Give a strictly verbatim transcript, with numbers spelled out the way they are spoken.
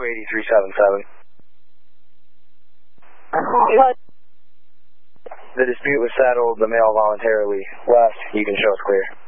eighty-three seventy-seven. The dispute was settled. The male voluntarily left. You can show us clear.